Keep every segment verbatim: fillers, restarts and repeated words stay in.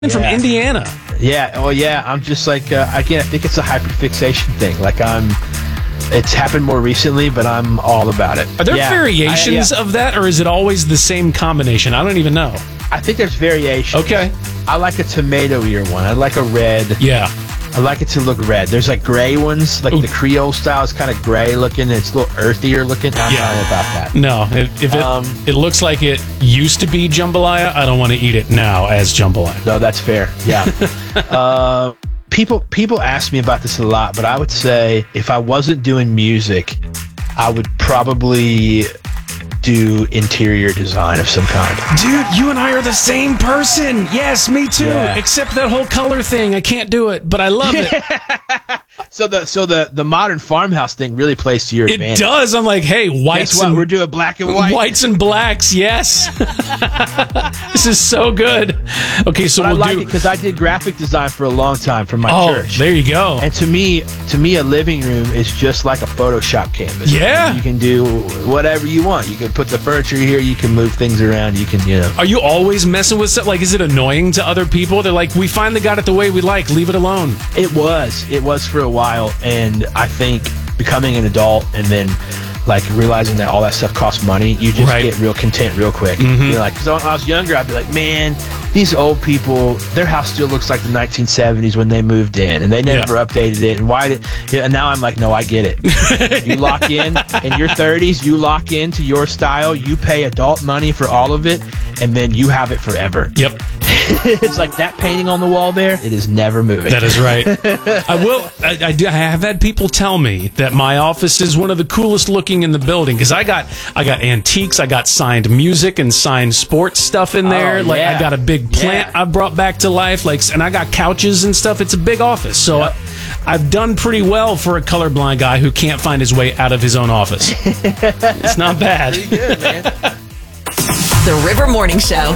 from Yeah. Indiana. Yeah. Oh, yeah. I'm just like, uh, again, I think it's a hyperfixation thing. Like, I'm, it's happened more recently, but I'm all about it. Are there Yeah. variations I, yeah. of that, or is it always the same combination? I don't even know. I think there's variations. Okay. I like a tomato-ear one. I like a red. Yeah. I like it to look red. There's like gray ones, like Ooh. the Creole style is kind of gray looking. And it's a little earthier looking. I'm Yeah. not all about that. No, if, if it, Um, it looks like it used to be jambalaya, I don't want to eat it now as jambalaya. No, that's fair. Yeah. uh, people people ask me about this a lot, but I would say if I wasn't doing music, I would probably do interior design of some kind. Dude, you and I are the same person. Yes, me too. Yeah. Except that whole color thing. I can't do it, but I love it. So the so the the modern farmhouse thing really plays to your It advantage. does. I'm like, hey, whites Guess what? and We're doing black and white. whites and blacks. Yes. This is so good. Okay, so But I we'll like do. it because I did graphic design for a long time for my Oh, church. there you go. And to me, to me, a living room is just like a Photoshop canvas. Yeah. You can do whatever you want. You can put the furniture here. You can move things around. You can, you know. Are you always messing with stuff? Like, is it annoying to other people? They're like, we finally got it the way we like. Leave it alone. It was. It was for a while. And I think becoming an adult and then like realizing that all that stuff costs money, you just Right. get real content real quick. Mhm. You're like, because when I was younger, I'd be like, man, these old people, their house still looks like the nineteen seventies when they moved in, and they never Yeah. updated it. And why did? Yeah, and now I'm like, no, I get it. You lock in in your thirties, you lock into your style, you pay adult money for all of it, and then you have it forever. Yep. It's like that painting on the wall there; it is never moving. That is right. I will. I, I, do, I have had people tell me that my office is one of the coolest looking in the building because I got I got antiques, I got signed music and signed sports stuff in there. Oh, like yeah. I got a big plant Yeah. I brought back to life. Like, and I got couches and stuff. It's a big office, so Yep. I, I've done pretty well for a colorblind guy who can't find his way out of his own office. It's not bad. Pretty good, man. The River Morning Show.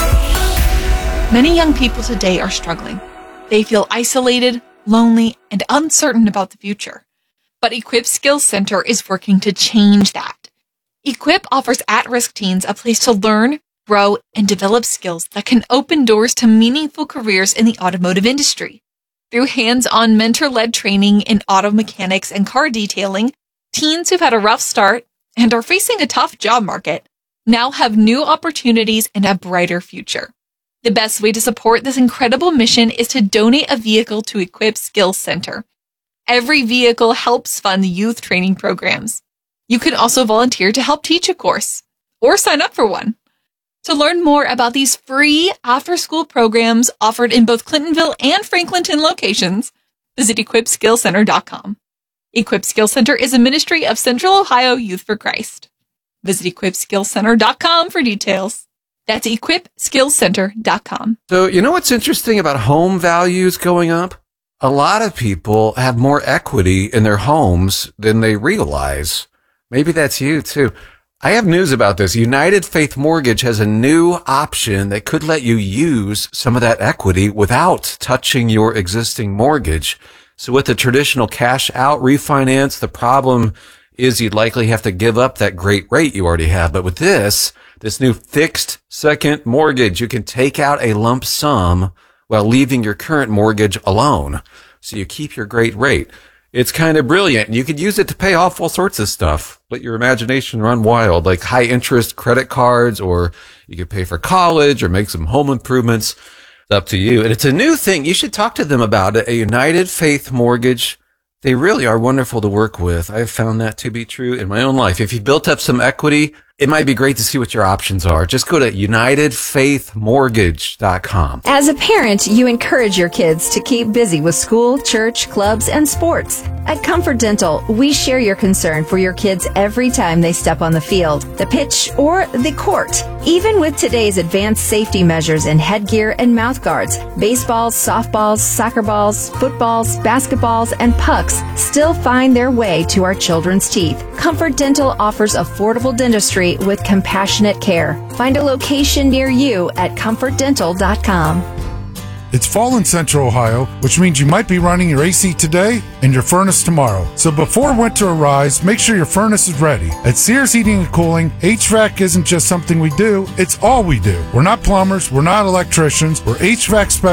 Many young people today are struggling. They feel isolated, lonely, and uncertain about the future. But Equip Skills Center is working to change that. Equip offers at-risk teens a place to learn, grow, and develop skills that can open doors to meaningful careers in the automotive industry. Through hands-on mentor-led training in auto mechanics and car detailing, teens who've had a rough start and are facing a tough job market now have new opportunities and a brighter future. The best way to support this incredible mission is to donate a vehicle to Equip Skills Center. Every vehicle helps fund youth training programs. You can also volunteer to help teach a course or sign up for one. To learn more about these free after-school programs offered in both Clintonville and Franklinton locations, visit equip skills center dot com. Equip Skills Center is a ministry of Central Ohio Youth for Christ. Visit equip skills center dot com for details. That's equip skills center dot com. So, you know what's interesting about home values going up? A lot of people have more equity in their homes than they realize. Maybe that's you too. I have news about this. United Faith Mortgage has a new option that could let you use some of that equity without touching your existing mortgage. So with the traditional cash out refinance, the problem is you'd likely have to give up that great rate you already have. But with this, this new fixed second mortgage, you can take out a lump sum while leaving your current mortgage alone. So you keep your great rate. It's kind of brilliant. You could use it to pay off all sorts of stuff. Let your imagination run wild, like high interest credit cards, or you could pay for college or make some home improvements. It's up to you. And it's a new thing. You should talk to them about it. A United Faith Mortgage. They really are wonderful to work with. I've found that to be true in my own life. If you built up some equity, it might be great to see what your options are. Just go to united faith mortgage dot com. As a parent, you encourage your kids to keep busy with school, church, clubs, and sports. At Comfort Dental, we share your concern for your kids every time they step on the field, the pitch, or the court. Even with today's advanced safety measures in headgear and mouth guards, baseballs, softballs, soccer balls, footballs, basketballs, and pucks still find their way to our children's teeth. Comfort Dental offers affordable dentistry with compassionate care. Find a location near you at comfort dental dot com. It's fall in Central Ohio, which means you might be running your A C today and your furnace tomorrow. So before winter arrives, make sure your furnace is ready. At Sears Heating and Cooling, H V A C isn't just something we do, it's all we do. We're not plumbers, we're not electricians, we're H V A C specialists.